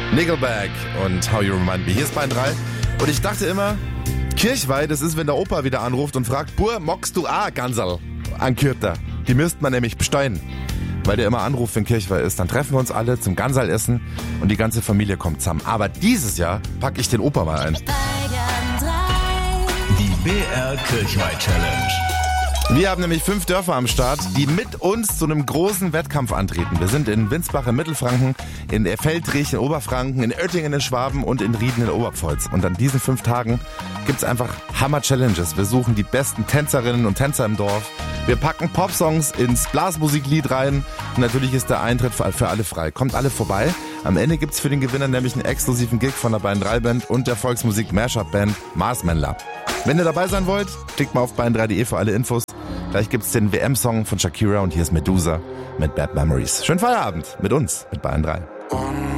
Nickelback und How You Remind Me. Hier ist Bayern 3. Und ich dachte immer, Kirchweih, das ist, wenn der Opa wieder anruft und fragt, Bur, magst du auch Ganserl an Kürter? Die müsste man nämlich besteuern. Weil der immer anruft, wenn Kirchweih ist. Dann treffen wir uns alle zum Ganserl essen und die ganze Familie kommt zusammen. Aber dieses Jahr packe ich den Opa mal ein. Die BR Kirchweih Challenge. Wir haben nämlich 5 Dörfer am Start, die mit uns zu einem großen Wettkampf antreten. Wir sind in Winsbach in Mittelfranken, in Feldrich in Oberfranken, in Oettingen in Schwaben und in Rieden in Oberpfalz. Und an diesen 5 Tagen gibt's einfach Hammer-Challenges. Wir suchen die besten Tänzerinnen und Tänzer im Dorf. Wir packen Popsongs ins Blasmusiklied rein. Und natürlich ist der Eintritt für alle frei. Kommt alle vorbei. Am Ende gibt's für den Gewinner nämlich einen exklusiven Gig von der Bayern 3 Band und der Volksmusik-Mashup-Band Marsmännler. Wenn ihr dabei sein wollt, klickt mal auf bayern3.de für alle Infos. Gleich gibt's den WM-Song von Shakira und hier ist Medusa mit Bad Memories. Schönen Feierabend mit uns, mit Bayern 3.